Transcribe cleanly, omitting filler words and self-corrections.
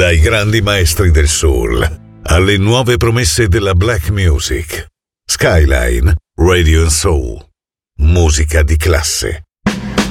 Dai grandi maestri del soul alle nuove promesse della black music. Skyline Radio and Soul. Musica di classe.